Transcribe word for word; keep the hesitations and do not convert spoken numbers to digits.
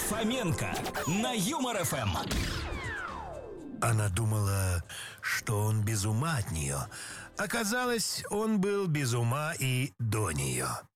Фоменко на Юмор эф эм. Она думала, что он без ума от нее. Оказалось, он был без ума и до нее.